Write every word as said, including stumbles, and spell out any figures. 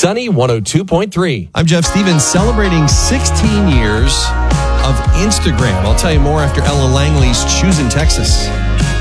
Sunny one oh two point three. I'm Jeff Stevens, celebrating sixteen years of Instagram. I'll tell you more after Ella Langley's Choosing Texas.